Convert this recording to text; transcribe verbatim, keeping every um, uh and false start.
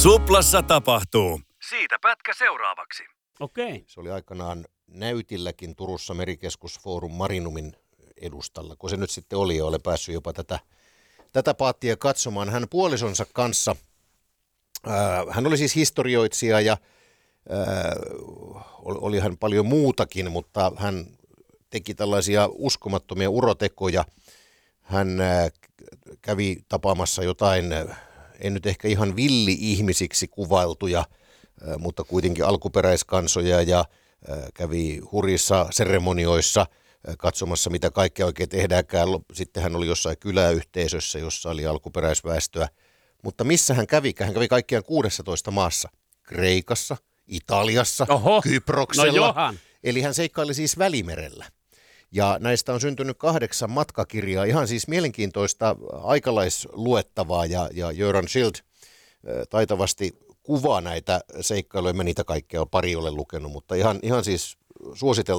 Suplassa tapahtuu. Siitä pätkä seuraavaksi. Okei. Se oli aikanaan näytilläkin Turussa Merikeskus Forum Marinumin edustalla, kun se nyt sitten oli ja olen päässyt jopa tätä, tätä paattia katsomaan. Hän puolisonsa kanssa, ää, hän oli siis historioitsija ja ää, oli hän paljon muutakin, mutta hän teki tällaisia uskomattomia urotekoja. Hän ää, kävi tapaamassa jotain, en nyt ehkä ihan villi-ihmisiksi kuvailtuja, ää, mutta kuitenkin alkuperäiskansoja ja ää, kävi hurjissa seremonioissa katsomassa, mitä kaikkea oikein tehdäänkään. Sitten hän oli jossain kyläyhteisössä, jossa oli alkuperäisväestöä. Mutta missä hän kävi? Hän kävi kaikkiaan kuudessatoista maassa. Kreikassa, Italiassa, Oho, Kyproksella. No Eli hän seikkaili siis Välimerellä. Ja näistä on syntynyt kahdeksan matkakirjaa. Ihan siis mielenkiintoista aikalaisluettavaa. Ja, ja Göran Schild taitavasti kuvaa näitä seikkailuja. Mä niitä kaikkea pari ole lukenut, mutta ihan, ihan siis suositeltavaa.